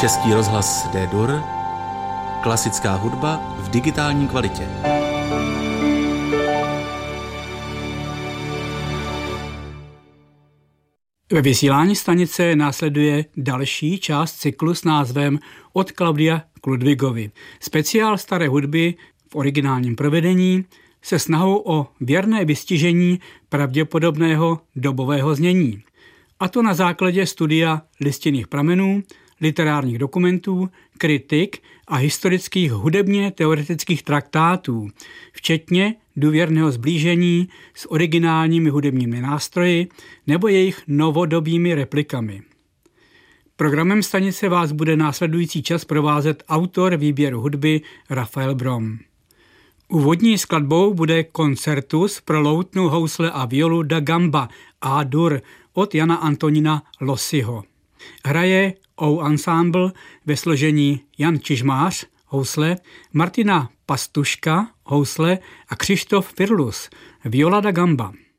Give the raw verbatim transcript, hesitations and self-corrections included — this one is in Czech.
Český rozhlas D-Dur, klasická hudba v digitální kvalitě. Ve vysílání stanice následuje další část cyklu s názvem Od Klaudia k Ludwigovi. Speciál staré hudby v originálním provedení se snahou o věrné vystižení pravděpodobného dobového znění. A to na základě studia listinných pramenů, literárních dokumentů, kritik a historických hudebně teoretických traktátů, včetně důvěrného zblížení s originálními hudebními nástroji nebo jejich novodobými replikami. Programem stanice vás bude následující čas provázet autor výběru hudby Rafael Brom. Úvodní skladbou bude koncertus pro loutnou housle a violu da gamba A-dur od Jana Antonína Lossiho. Hraje O Ensemble ve složení Jan Čižmář, housle, Martina Pastuška, housle a Křištof Firlus, viola da gamba.